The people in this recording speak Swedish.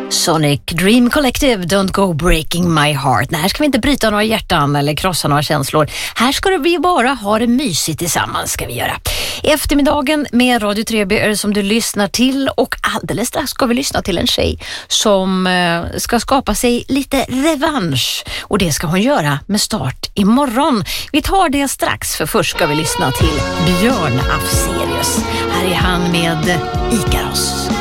Sonic Dream Collective, Don't Go Breaking My Heart. Nej, här ska vi inte bryta några hjärtan eller krossa några känslor. Här ska vi bara ha det mysigt tillsammans, ska vi göra. Eftermiddagen med Radio Treby är det som du lyssnar till, och alldeles strax ska vi lyssna till en tjej som ska skapa sig lite revansch, och det ska hon göra med start imorgon. Vi tar det strax, för först ska vi lyssna till Björn Afzelius. Här är han med Ikaros.